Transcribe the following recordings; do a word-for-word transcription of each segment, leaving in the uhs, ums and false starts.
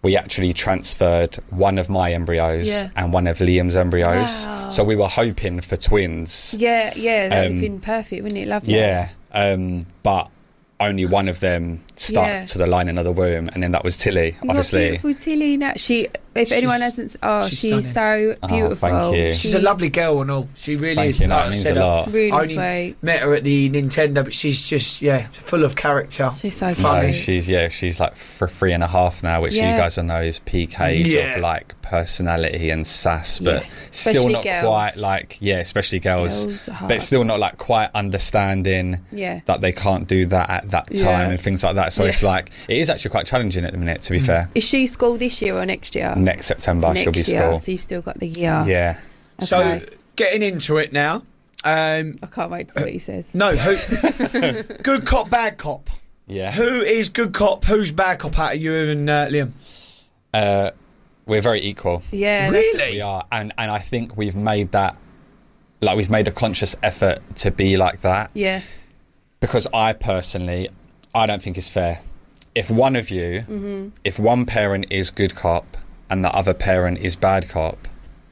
we actually transferred one of my embryos yeah. and one of Liam's embryos. Wow. So we were hoping for twins. Yeah, yeah, that would Um, have been perfect, wouldn't it? Lovely. Yeah, um, but only one of them stuck Yeah. to the lining of the womb, and then that was Tilly, You obviously. got beautiful Tilly now. She, if She's- anyone hasn't, oh, she's she's, so Oh, beautiful. thank you. She's a lovely girl and all. She really Thank is. you, like that I means said, a I lot. Really only sweet. met her at the Nintendo, but she's just, yeah, full of character. She's so funny. No, cute. she's yeah, she's like for three and a half now, which Yeah. you guys will know is peak age Yeah. of like personality and sass, but Yeah. still Especially not girls. quite like yeah, especially girls, Girls are hard. but still not like quite understanding Yeah. that they can't do that at that time Yeah. and things like that. So Yeah. it's like it is actually quite challenging at the minute. To be fair, Is she school this year or next year? next September Next she'll be year, school. so you've still got the year. Yeah, So, Okay. getting into it now. Um, I can't wait to see what he says. no, who, good cop, bad cop. yeah. Who is good cop? Who's bad cop out of you and uh, Liam? Uh, we're very equal. Yeah. that's- Really? We are, and and I think we've made that like we've made a conscious effort to be like that. Yeah. Because I personally, I don't think it's fair. If one of you, Mm-hmm. if one parent is good cop and the other parent is bad cop,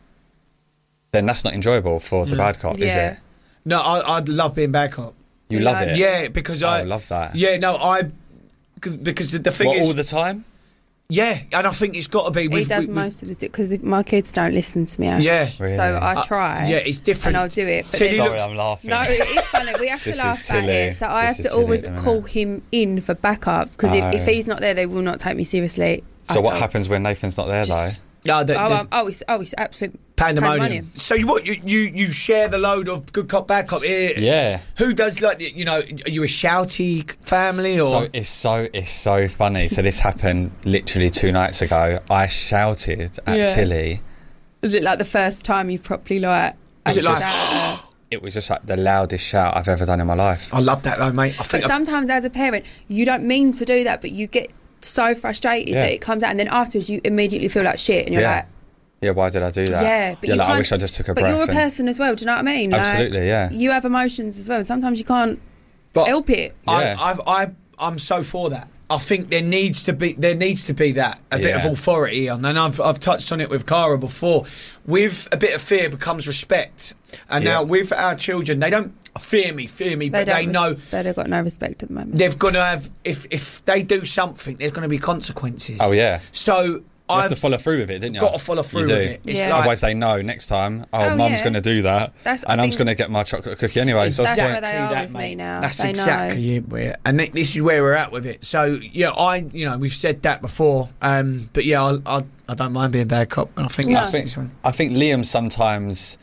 then that's not enjoyable for the bad cop, is Yeah. it? No, I, I'd love being bad cop. You You love like- it? Yeah, because Oh, I I love that. Yeah, no, I because the, the thing What, is, all the time? yeah, and I think it's got to be. He With, does with, most of the because my kids don't listen to me. Yeah, Really? So I Uh, try. yeah, it's different. And I'll do it. But Tilly then- looks- Sorry, I'm laughing. no, it is funny. We have to This laugh is at Tilly. it. So I This have is to always Tilly at the call minute. him in for backup because if, if Oh. he's not there, they will not take me seriously. So at what all. happens when Nathan's not there, Just- no, the, Oh, the um, oh, it's oh, it's absolute pandemonium. pandemonium. So you what? You, you you share the load of good cop, bad cop. Eh, though? Yeah. Who does like you know? Are you a shouty family or? So it's so it's so funny. So this happened literally two nights ago. I shouted at Yeah. Tilly. Is it like the first time you've properly like? Is it like- acted out? It was just like the loudest shout I've ever done in my life. I love that though, mate. I But think I- sometimes as a parent, you don't mean to do that, but you get so frustrated Yeah. that it comes out, and then afterwards you immediately feel like shit, and you're Yeah. like, Yeah, why did I do that? yeah, but yeah, you like, can't, I wish I just took a but breath. you're a and- person as well. Do you know what I mean? Like, Absolutely, yeah. You have emotions as well, and sometimes you can't but help it. Yeah. I, I've, I, I'm so for that. I think there needs to be there needs to be that a bit of Yeah. authority on, and I've I've touched on it with Cara before. With a bit of fear becomes respect, and Yeah. now with our children, they don't fear me, fear me, but don't they res- know they've got no respect at the moment. they've got to have. If if they do something, there's going to be consequences. Oh yeah, So you I've have to follow through with it, didn't you? got to follow through You do. with it. It's Yeah. like Otherwise, they know next time. Oh, Oh, mum's yeah. going to do that, That's- I and I'm think- just going to get my chocolate cookie anyway. So what's That's the where point? they are that, with me mate. now. That's They know. exactly it. We're, and th- this is where we're at with it. So yeah, I you know we've said that before. Um, but yeah, I, I I don't mind being a bad cop, and I think No. that's I think, this one. I think Liam sometimes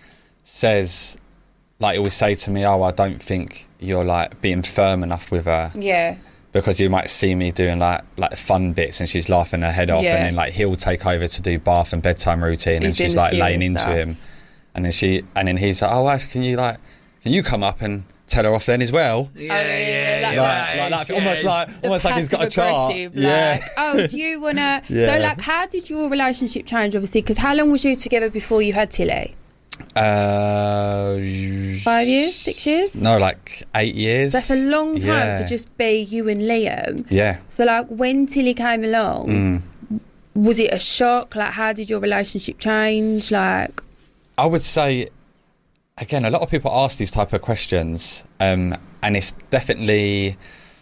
says, like, he always say to me, "Oh, I don't think you're like being firm enough with her." Yeah, Because you might see me doing like like fun bits and she's laughing her head off, Yeah. and then like he'll take over to do bath and bedtime routine, and He's doing she's the like laying serious into stuff. him, and then she and then he's like, "Oh, Ash, can you like can you come up and tell her off then as well?" Yeah, Oh, yeah, like Like, like, like, yeah, almost yeah. like The almost like he's got a chart. passive-aggressive, Yeah. Like, oh, do you wanna? Yeah. So, like, how did your relationship change? Obviously, because how long was you together before you had Tilly? Uh, Five years, six years? No, like eight years. That's a long time Yeah. to just be you and Liam. Yeah. So, like, when Tilly came along, Mm. was it a shock? Like, how did your relationship change? Like, I would say, again, a lot of people ask these type of questions, um, and it's definitely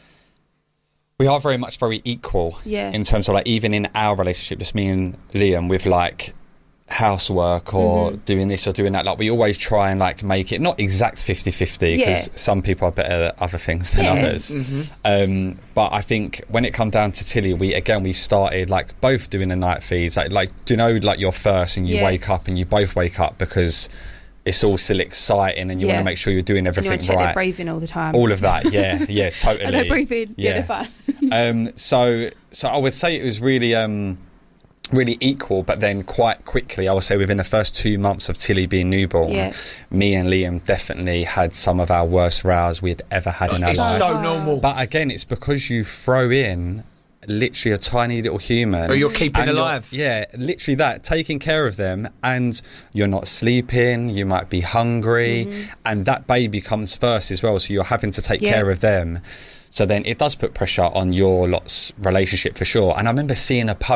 we are very much very equal. Yeah. In terms of like even in our relationship, just me and Liam, with like housework or Mhm. doing this or doing that, like we always try and like make it not exact fifty-fifty, because Yeah. some people are better at other things than Yeah. others. Um, but I think when it come down to Tilly, we again we started like both doing the night feeds, like like do you know like you're first and you Yeah. wake up and you both wake up because it's all still exciting and you Yeah. want to make sure you're doing and you everything want to check their right. breathing all the time. All of that, yeah, yeah, totally. Are they breathing? Yeah, Yeah. they're fine. um, so, so I would say it was really, um, really equal. But then, quite quickly, I would say within the first two months of Tilly being newborn, Yeah. me and Liam definitely had some of our worst rows we'd ever had in our It's life. so normal. But again, it's because you throw in literally a tiny little human Or you're keeping and you're- alive. yeah, literally that, taking care of them, and you're not sleeping, you might be hungry, and that baby comes first as well, so you're having to take Yeah. care of them. So then it does put pressure on your lot's relationship for sure. And I remember seeing a post